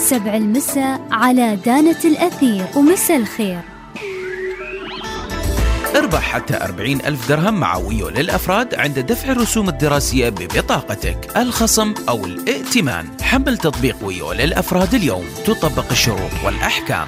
7 المساء على دانة الأثير. ومساء الخير. اربح حتى 40,000 درهم مع ويو للأفراد عند دفع الرسوم الدراسية ببطاقتك، الخصم أو الائتمان. حمل تطبيق ويو للأفراد اليوم، تطبق الشروط والأحكام.